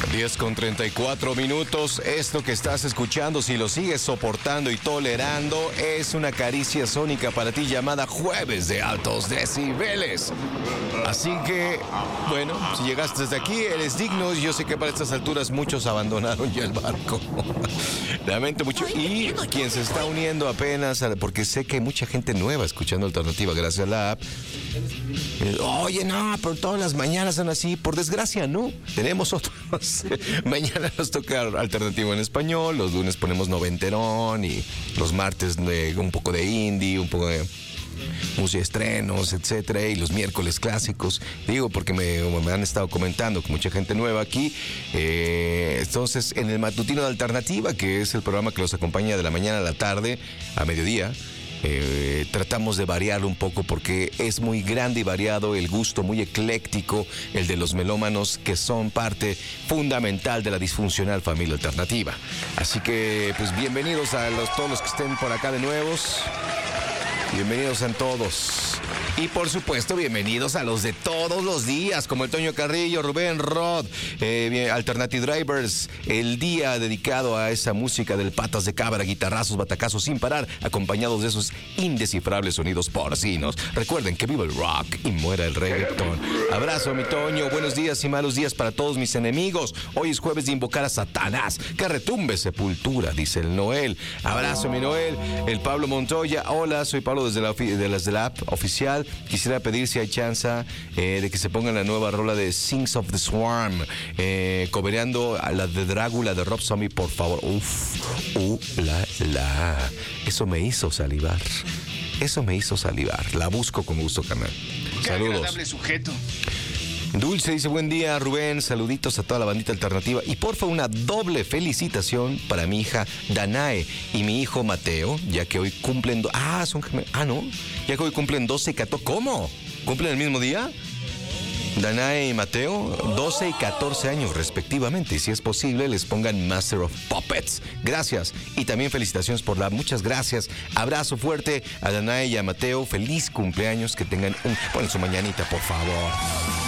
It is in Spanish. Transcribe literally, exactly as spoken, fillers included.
diez con treinta y cuatro minutos. Esto que estás escuchando, si lo sigues soportando y tolerando, es una caricia sónica para ti llamada Jueves de Altos Decibeles. Así que, bueno, si llegaste desde aquí, eres digno. Yo sé que para estas alturas muchos abandonaron ya el barco. Realmente mucho. Y quien se está uniendo apenas, porque sé que hay mucha gente nueva escuchando Alternativa gracias a la app. Oye, no, pero todas las mañanas son así. Por desgracia, no. Tenemos otros. Mañana nos toca Alternativa en español. Los lunes ponemos noventerón. Y los martes de, un poco de indie, un poco de música, estrenos, etcétera. Y los miércoles clásicos. Digo, porque me, me han estado comentando que mucha gente nueva aquí. Eh, entonces, en el matutino de Alternativa, que es el programa que los acompaña de la mañana a la tarde, a mediodía. Eh, tratamos de variarlo un poco porque es muy grande y variado el gusto, muy ecléctico, el de los melómanos que son parte fundamental de la disfuncional familia alternativa. Así que, pues, bienvenidos a los, todos los que estén por acá de nuevos. Bienvenidos a todos. Y por supuesto, bienvenidos a los de todos los días, como el Toño Carrillo, Rubén Rod, eh, Alternative Drivers, el día dedicado a esa música del patas de cabra, guitarrazos, batacazos sin parar, acompañados de esos indescifrables sonidos porcinos. Recuerden que viva el rock y muera el reggaetón. Abrazo, mi Toño, buenos días y malos días para todos mis enemigos. Hoy es jueves de invocar a Satanás, que retumbe sepultura, dice el Noel. Abrazo, mi Noel. El Pablo Montoya, hola, soy Pablo desde la, de las de la app oficial. Quisiera pedir si hay chance eh, de que se pongan la nueva rola de Sings of the Swarm, eh, cobereando a la de Drácula de Rob Zombie, por favor. Uf, uh, la, la. Eso me hizo salivar. Eso me hizo salivar. La busco con gusto, canal. Saludos. Qué agradable sujeto. Dulce dice, buen día, Rubén, saluditos a toda la bandita alternativa y porfa una doble felicitación para mi hija Danae y mi hijo Mateo, ya que hoy cumplen, do- ah, son gemelos, ah, no, ya que hoy cumplen doce y catorce, ¿cómo? ¿Cumplen el mismo día? Danae y Mateo, doce y catorce años respectivamente, y si es posible les pongan Master of Puppets. Gracias y también felicitaciones por la, muchas gracias, abrazo fuerte a Danae y a Mateo, feliz cumpleaños, que tengan un, bueno, su mañanita, por favor.